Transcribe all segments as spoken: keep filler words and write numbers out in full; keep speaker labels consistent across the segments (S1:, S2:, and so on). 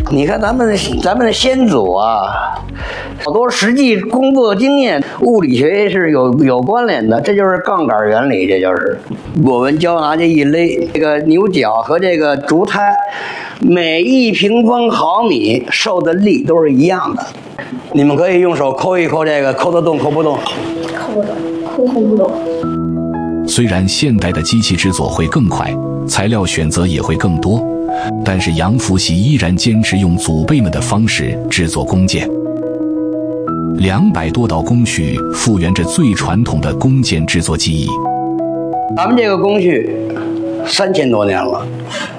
S1: 你看咱们的咱们的先祖啊，好多实际工作经验，物理学是有有关联的，这就是杠杆原理，这就是我们胶拿这一勒，这个牛角和这个竹胎，每一平方毫米受的力都是一样的。你们可以用手抠一抠这个，抠得动抠不动？
S2: 抠不动，抠抠不动。
S3: 虽然现代的机器制作会更快，材料选择也会更多，但是杨福喜依然坚持用祖辈们的方式制作弓箭。两百多道工序复原着最传统的弓箭制作技艺。
S1: 咱们这个工序三千多年了，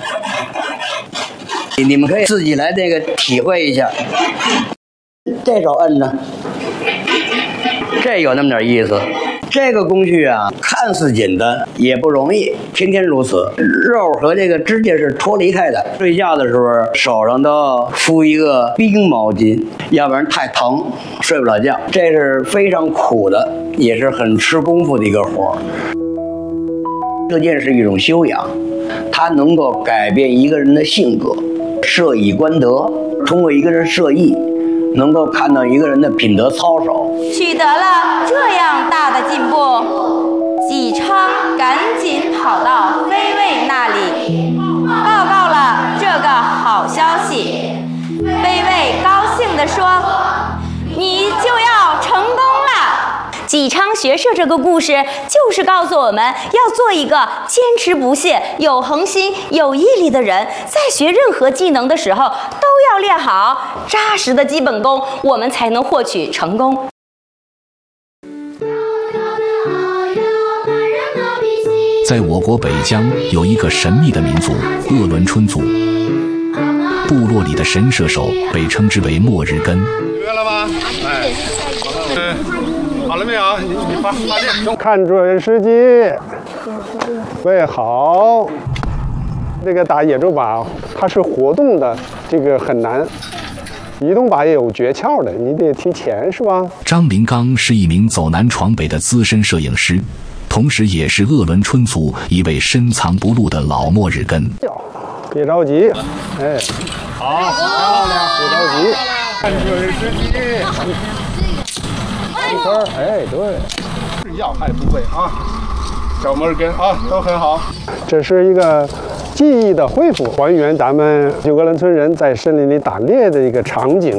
S1: 你们可以自己来这个体会一下。这手摁着，这有那么点意思。这个工序啊，看似简单，也不容易，天天如此。肉和这个指甲是脱离开的。睡觉的时候，手上都要敷一个冰毛巾，要不然太疼，睡不了觉。这是非常苦的，也是很吃功夫的一个活儿。射箭是一种修养，它能够改变一个人的性格。射以观德，通过一个人射艺，能够看到一个人的品德操守。
S4: 取得了这样大的进步，纪昌赶紧跑到飞卫那里，报告了这个好消息。飞卫高兴地说：“你就要成功了。”纪昌学射这个故事，就是告诉我们要做一个坚持不懈、有恒心、有毅力的人。在学任何技能的时候，都要练好扎实的基本功，我们才能获取成功。
S3: 在我国北疆有一个神秘的民族——鄂伦春族。部落里的神射手被称之为末日根。
S5: 约了吗？哎，好了没有？你你发发电。
S6: 看准时机，喂好。这个打野猪靶，它是活动的，这个很难。移动靶也有诀窍的，你得提前是吧？
S3: 张林刚是一名走南闯北的资深摄影师，同时也是鄂伦春族一位深藏不露的老末日根。
S6: 别着急，哎，
S5: 好，
S6: 漂亮，别着急，
S5: 看准时机。
S6: 一分，哎，对，
S5: 是要害部位啊，小摩尔根啊，都很好。
S6: 这是一个记忆的恢复，还原咱们鄂伦春人在森林里打猎的一个场景。